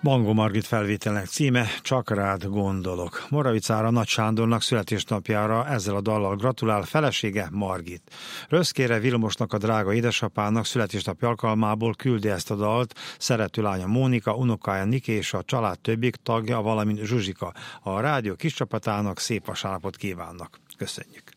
Bangó Margit felvételnek címe Csak rád gondolok. Moravicára Nagy Sándornak születésnapjára ezzel a dallal gratulál felesége Margit. Röszkére Vilmosnak, a drága édesapának születésnapi alkalmából küldi ezt a dalt szerető lánya Mónika, unokája Niki és a család többik tagja, valamint Zsuzsika. A rádió kis csapatának szép vasárnapot kívánnak. Köszönjük!